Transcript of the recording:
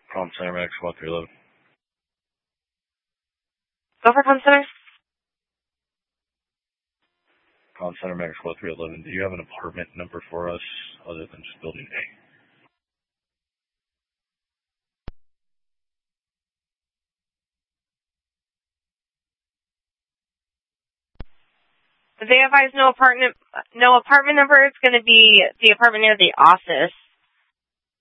Palm Center Max 1311. Go for Palm Center. Palm Center Max 1311. Do you have an apartment number for us other than just building A? They advise no apartment number. It's going to be the apartment near the office.